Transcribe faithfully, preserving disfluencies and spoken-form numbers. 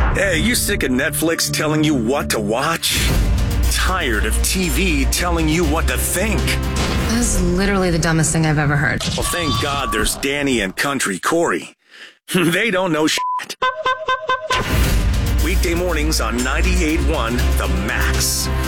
Hey, you sick of Netflix telling you what to watch? Tired of T V telling you what to think? That is literally the dumbest thing I've ever heard. Well, thank God there's Danny and Country Corey. They don't know shit. Weekday mornings on ninety-eight point one The Max.